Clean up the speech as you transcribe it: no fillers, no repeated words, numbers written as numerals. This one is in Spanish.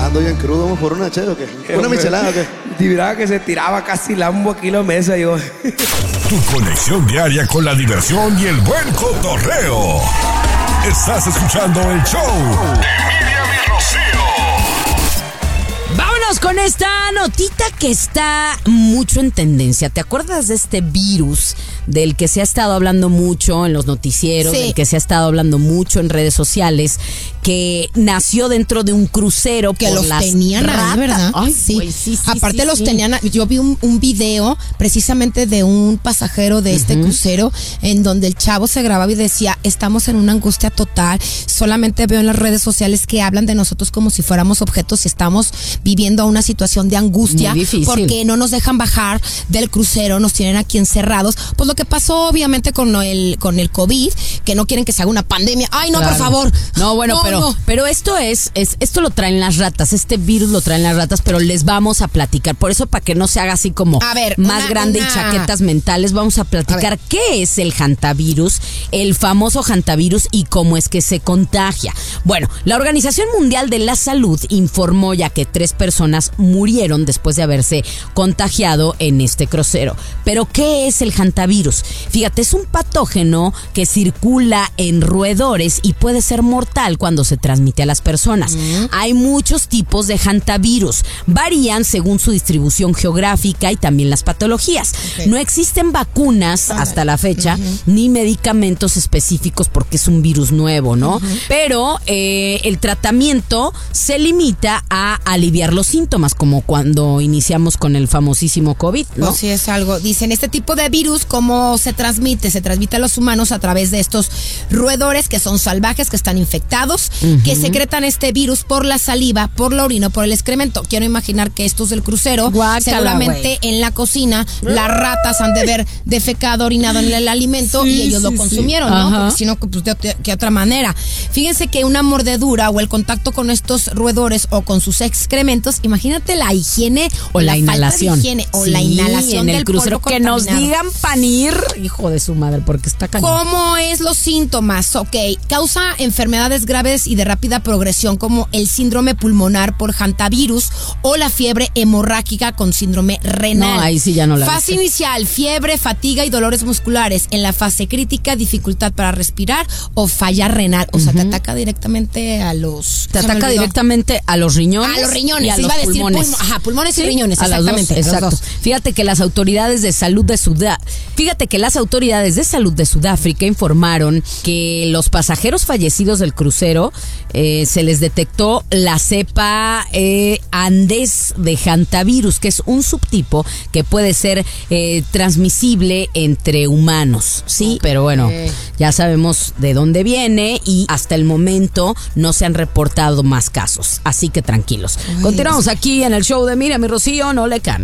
ando bien crudo, ¿vamos por una chela o qué? ¿Una michelada o qué? Miraba que se tiraba casi Lambo aquí la mesa, yo. Tu conexión diaria con la diversión y el buen cotorreo. Estás escuchando el show de Miriam y Rocío. Vámonos con esta notita que está mucho en tendencia. ¿Te acuerdas de este virus del que se ha estado hablando mucho en los noticieros, Sí. del que se ha estado hablando mucho en redes sociales, que nació dentro de un crucero Que por los las tenían ratas? ahí, ¿verdad? Ay, sí. güey, sí. Aparte los sí. tenían, yo vi un video precisamente de un pasajero de este crucero en donde el chavo se grababa y decía, estamos en una angustia total, solamente veo en las redes sociales que hablan de nosotros como si fuéramos objetos y estamos viviendo una situación de angustia Muy difícil. porque no nos dejan bajar del crucero, nos tienen aquí encerrados. Pues lo que pasó obviamente con el COVID, que no quieren que se haga una pandemia. Ay, no, Claro. por favor. No, bueno, pero esto esto lo traen las ratas, este virus lo traen las ratas, pero les vamos a platicar. Por eso, para que no se haga así como A ver, más grande y chaquetas mentales, vamos a platicar qué es el hantavirus, el famoso hantavirus y cómo es que se contagia. Bueno, la Organización Mundial de la Salud informó ya que 3 personas murieron después de haberse contagiado en este crucero. Pero ¿qué es el hantavirus? Fíjate, es un patógeno que circula en roedores y puede ser mortal cuando se transmite a las personas. Hay muchos tipos de hantavirus, varían según su distribución geográfica y también las patologías. No existen vacunas hasta la fecha ni medicamentos específicos porque es un virus nuevo, ¿no? Pero el tratamiento se limita a aliviar los síntomas, como cuando iniciamos con el famosísimo COVID, ¿no? Pues sí, es algo. Dicen, este tipo de virus, ¿cómo se transmite? Se transmite a los humanos a través de estos roedores que son salvajes, que están infectados, que secretan este virus por la saliva, por la orina, por el excremento. Quiero imaginar que estos del crucero, Guácala, seguramente en la cocina, las ratas han de haber defecado, orinado en el alimento y ellos lo consumieron, ¿no? Porque si no, pues de qué otra manera. Fíjense que una mordedura o el contacto con estos roedores o con sus excrementos, imagínate la higiene O la inhalación. falta de higiene o Sí, la inhalación en el del crucero. polvo Que nos contaminado. digan panir, hijo de su madre, porque está cañón. ¿Cómo es los síntomas? Ok, causa enfermedades graves y de rápida progresión como el síndrome pulmonar por hantavirus o la fiebre hemorrágica con síndrome renal. No, ahí sí ya no la Fase viste. inicial, fiebre, fatiga y dolores musculares. En la fase crítica, dificultad para respirar o falla renal. O sea, te ataca directamente a los... Te se me ataca olvidó. directamente a los riñones. A los riñones, y a se los iba a decir pulmones. pulmones y Sí, riñones, a las dos, exactamente. a los exacto. dos. Fíjate que las autoridades de salud de Sudáfrica informaron que los pasajeros fallecidos del crucero se les detectó la cepa andés de hantavirus, que es un subtipo que puede ser transmisible entre humanos, ¿sí? Pero bueno, ya sabemos de dónde viene y hasta el momento no se han reportado más casos, así que tranquilos. Continuamos aquí en el show de Miriam y Rocío, no le cambien.